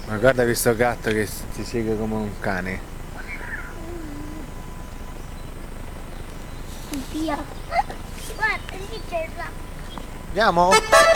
Ma guarda questo gatto che ti segue come un cane. Via. Guarda, lì c'è il Andiamo?